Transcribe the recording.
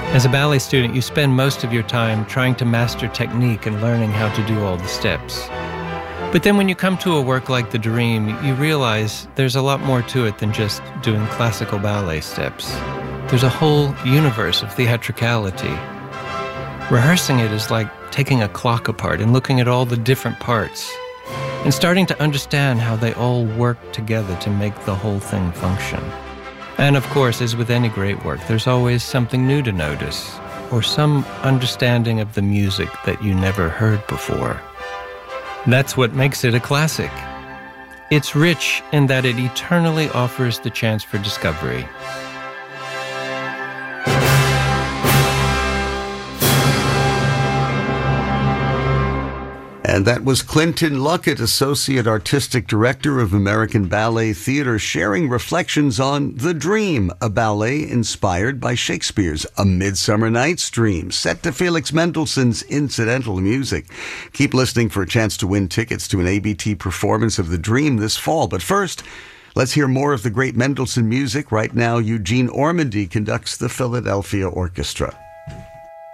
As a ballet student, you spend most of your time trying to master technique and learning how to do all the steps. But then when you come to a work like The Dream, you realize there's a lot more to it than just doing classical ballet steps. There's a whole universe of theatricality. Rehearsing it is like taking a clock apart and looking at all the different parts and starting to understand how they all work together to make the whole thing function. And of course, as with any great work, there's always something new to notice, or some understanding of the music that you never heard before. That's what makes it a classic. It's rich in that it eternally offers the chance for discovery. And that was Clinton Luckett, Associate Artistic Director of American Ballet Theatre, sharing reflections on The Dream, a ballet inspired by Shakespeare's A Midsummer Night's Dream, set to Felix Mendelssohn's incidental music. Keep listening for a chance to win tickets to an ABT performance of The Dream this fall. But first, let's hear more of the great Mendelssohn music. Right now, Eugene Ormandy conducts the Philadelphia Orchestra.